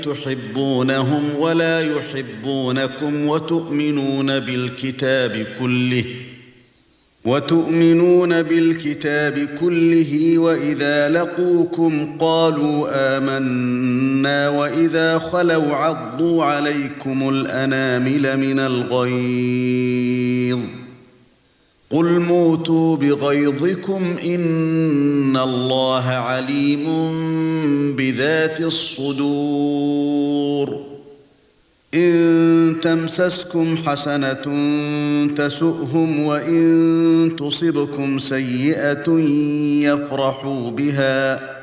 تحبونهم ولا يحبونكم وتؤمنون بالكتاب كله وإذا لقوكم قالوا آمنا وإذا خلوا عضوا عليكم الأنامل من الغيظ قل موتوا بغيظكم إن الله عليم بذات الصدور إن تمسسكم حسنة تسؤهم وإن تصبكم سيئة يفرحوا بها